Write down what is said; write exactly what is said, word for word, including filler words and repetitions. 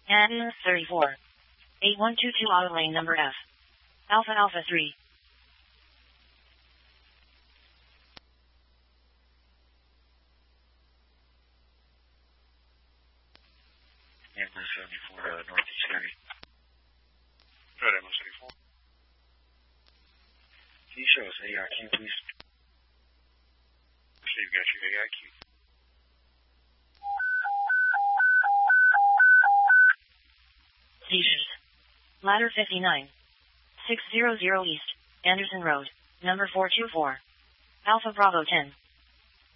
N thirty-four. eight one two two auto lane number F. Alpha Alpha three. Amber seventy-four, uh, Northeast thirty. Good, Amber seventy-four. Can you show us A I Q, please? Steve got you A I Q. Z-Sheet. Ladder fifty-nine. six hundred East, Anderson Road, number four two four. Alpha Bravo ten.